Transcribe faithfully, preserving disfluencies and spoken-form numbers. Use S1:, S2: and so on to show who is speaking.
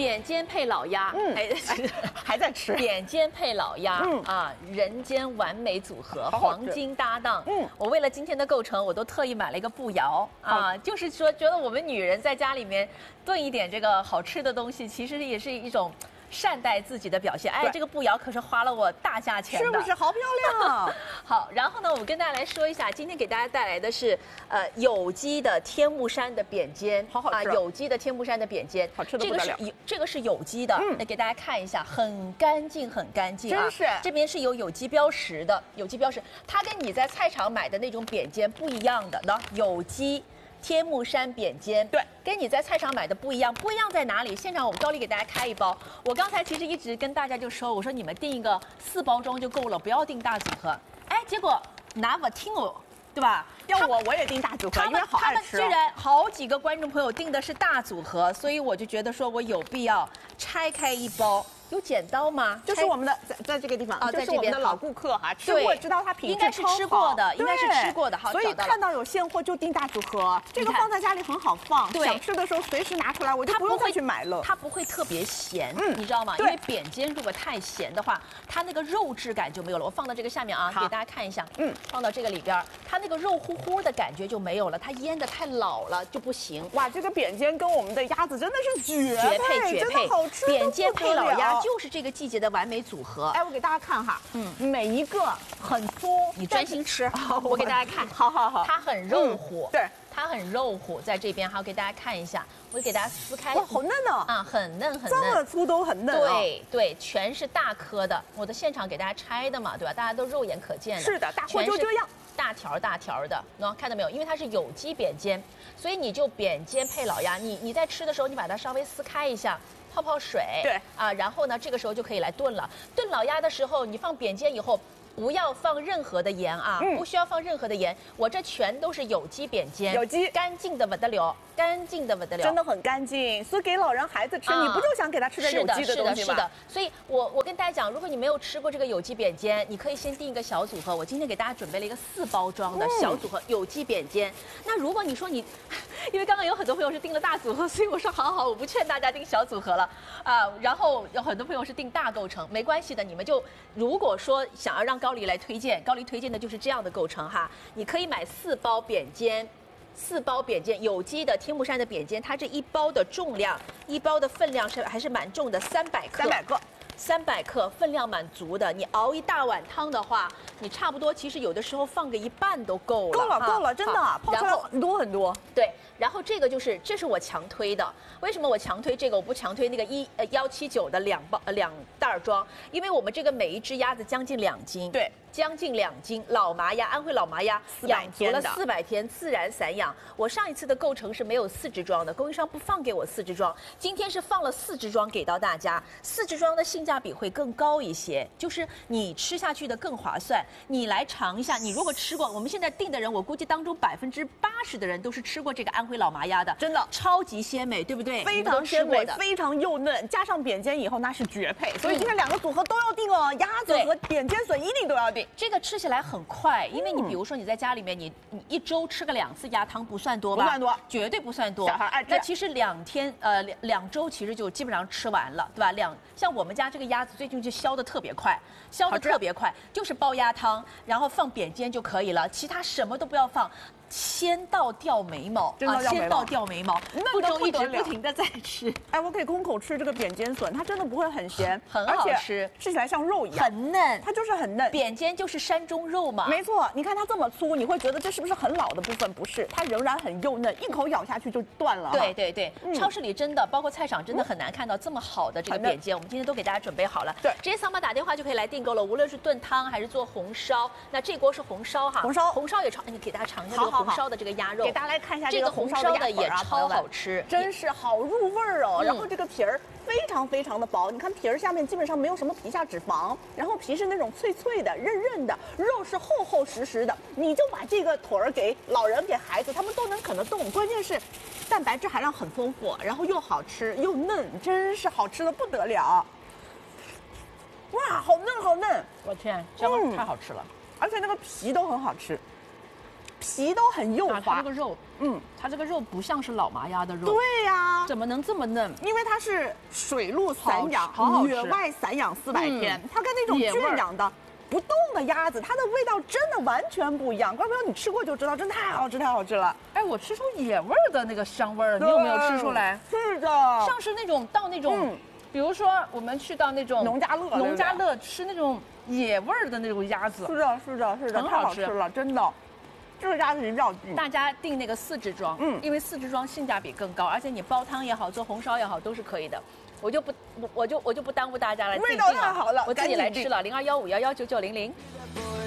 S1: 扁尖配老鸭，
S2: 嗯，
S1: 哎，
S2: 还在吃。
S1: 扁尖配老鸭，
S2: 嗯
S1: 啊，人间完美组合，
S2: 好好吃
S1: 黄金搭档。
S2: 嗯，
S1: 我为了今天的构成，我都特意买了一个步摇啊，就是说觉得我们女人在家里面炖一点这个好吃的东西，其实也是一种善待自己的表现。哎，这个步摇可是花了我大价钱的，
S2: 是不是好漂亮？
S1: 好，然后呢，我跟大家来说一下，今天给大家带来的是呃有机的天目山的扁尖，
S2: 好好吃、
S1: 啊，有机的天目山的扁尖，
S2: 好吃的不得了。
S1: 这个是有这个是有机的，嗯，来给大家看一下，很干净，很干净啊，
S2: 真是。
S1: 这边是有有机标识的，有机标识，它跟你在菜场买的那种扁尖不一样的呢，有机。天目山扁尖，
S2: 对，
S1: 跟你在菜场买的不一样，不一样在哪里？现场我们高丽给大家开一包。我刚才其实一直跟大家就说，我说你们订一个四包装就够了，不要订大组合。哎，结果拿我听我，对吧？
S2: 要我我也订大组合，因为好爱吃、哦。
S1: 他们居然好几个观众朋友订的是大组合，所以我就觉得说我有必要拆开一包。有剪刀吗？
S2: 就是我们的在在这个地方啊，就是我们的老顾客哈，吃过知道它品质超好，
S1: 应该是吃过的，应该是吃过的，好，
S2: 所以看到有现货就订大组合，这个放在家里很好放，想吃的时候随时拿出来，我就不用再去买了。
S1: 它不会特别咸，嗯，你知道吗？因为扁尖如果太咸的话，它那个肉质感就没有了。我放到这个下面啊，给大家看一下，嗯，放到这个里边，它那个肉乎乎的感觉就没有了，它腌的太老了就不行。
S2: 哇，这个扁尖跟我们的鸭子真的是绝
S1: 绝配，绝配，
S2: 好吃。
S1: 扁尖配老鸭就是这个季节的完美组合。
S2: 哎，我给大家看哈，嗯，每一个很酥，
S1: 你专心吃，我给大家看，
S2: 好好好，
S1: 它很肉乎，
S2: 对，
S1: 它很肉乎，在这边好给大家看一下，我给大家撕开，
S2: 哇，好嫩哦，
S1: 啊，很嫩很嫩，
S2: 这么粗都很嫩，
S1: 对对，全是大颗的，我的现场给大家拆的嘛，对吧？大家都肉眼可见的，
S2: 是的，大货就这样。
S1: 大条大条的，喏，看到没有？因为它是有机扁尖，所以你就扁尖配老鸭。你你在吃的时候，你把它稍微撕开一下，泡泡水，
S2: 对
S1: 啊，然后呢，这个时候就可以来炖了。炖老鸭的时候，你放扁尖以后，不要放任何的盐啊，嗯、不需要放任何的盐。我这全都是有机扁尖，
S2: 有机，
S1: 干净的不得了，干净的不得了，
S2: 真的很干净。所以给老人孩子吃，啊、你不就想给他吃点有机的东西吗？
S1: 是的，是的。所以我我跟大家讲，如果你没有吃过这个有机扁尖，你可以先订一个小组合。我今天给大家准备了一个四包装的小组合、嗯、有机扁尖。那如果你说你，因为刚刚有很多朋友是订了大组合，所以我说好好，我不劝大家订小组合了啊。然后有很多朋友是订大构成，没关系的，你们就如果说想要让高丽来推荐，高丽推荐的就是这样的构成哈，你可以买四包扁尖。四包扁尖，有机的天目山的扁尖，它这一包的重量，一包的分量是还是蛮重的，三百克。
S2: 三百克，
S1: 三百克，分量蛮足的。你熬一大碗汤的话，你差不多其实有的时候放个一半都够了。
S2: 够了，够了，真的，泡出来很多很多。
S1: 对，然后这个就是这是我强推的。为什么我强推这个？我不强推那个一呃幺七九的两包呃两袋装，因为我们这个每一只鸭子将近两斤。
S2: 对。
S1: 将近两斤老麻鸭，安徽老麻鸭养足了四百天，自然散养。我上一次的构成是没有四只装的，供应商不放给我四只装，今天是放了四只装给到大家。四只装的性价比会更高一些，就是你吃下去的更划算。你来尝一下，你如果吃过，我们现在订的人，我估计当中百分之八十的人都是吃过这个安徽老麻鸭的，
S2: 真的
S1: 超级鲜美，对不对？
S2: 非常鲜美，非常幼嫩，加上扁尖以后那是绝配。所以今天两个组合都要订哦，鸭子和扁尖笋一定都要订。
S1: 这个吃起来很快，因为你比如说你在家里面，你你一周吃个两次鸭汤不算多吧？
S2: 不算多，
S1: 绝对不算多。
S2: 小孩爱吃。
S1: 那其实两天呃两两周其实就基本上吃完了，对吧？两像我们家这个鸭子最近就消的特别快，消的特别快，就是煲鸭汤，然后放扁尖就可以了，其他什么都不要放。鲜到掉眉毛，
S2: 啊，
S1: 鲜到掉眉毛，不中一直不停的在吃。
S2: 哎，我可以空口吃这个扁尖笋，它真的不会很咸，
S1: 很好吃，
S2: 吃起来像肉一样，
S1: 很嫩，
S2: 它就是很嫩。
S1: 扁尖就是山中肉嘛，
S2: 没错。你看它这么粗，你会觉得这是不是很老的部分？不是，它仍然很幼嫩，一口咬下去就断了。
S1: 对对对，嗯、超市里真的，包括菜场真的很难看到这么好的这个扁尖。我们今天都给大家准备好了，
S2: 对，
S1: 直接扫码打电话就可以来订购了。无论是炖汤还是做红烧，那这锅是红烧哈，
S2: 红烧，
S1: 红烧也超，你给大家尝一下这个红烧的这个鸭肉。
S2: 给大家来看一下
S1: 这个红烧的也超好吃，
S2: 真是好入味儿哦。然后这个皮儿非常非常的薄，你看皮儿下面基本上没有什么皮下脂肪，然后皮是那种脆脆的、韧韧的，肉是厚厚实实的。你就把这个腿儿给老人、给孩子，他们都能啃得动。关键是蛋白质含量很丰富，然后又好吃又嫩，真是好吃的不得了。哇，好嫩好嫩！
S1: 我天，这样太好吃了，
S2: 而且那个皮都很好吃。 皮都很幼
S1: 啊，它
S2: 滑
S1: 这。个肉，
S2: 嗯，
S1: 它这个肉不像是老麻鸭的肉，
S2: 对呀、
S1: 怎么能这么嫩？
S2: 因为它是水陆散养，
S1: 好好吃
S2: 野外散养四百天，
S1: 嗯
S2: 它跟那种
S1: 野味儿
S2: 圈养的不动的鸭子，它的味道真的完全不一样。观众朋友，你吃过就知道，真的太好吃，太好吃了。
S1: 哎，我吃出野味儿的那个香味儿，你有没有吃出来？
S2: 是的，
S1: 像是那种到那种，
S2: 嗯
S1: 比如说我们去到那种
S2: 农家乐，
S1: 农家乐吃那种野味儿的那种鸭子，
S2: 是的，是的，是的，太
S1: 很好吃
S2: 好吃了，真的。这个鸭子一定要订。
S1: 大家订那个四只装，
S2: 嗯
S1: 因为四只装性价比更高，而且你煲汤也好，做红烧也好，都是可以的。我就不，我我就我就不耽误大家了，
S2: 味道
S1: 自己订
S2: 太好了
S1: 我自己来
S2: 赶紧订
S1: 吃了，零二幺五幺幺九九零零。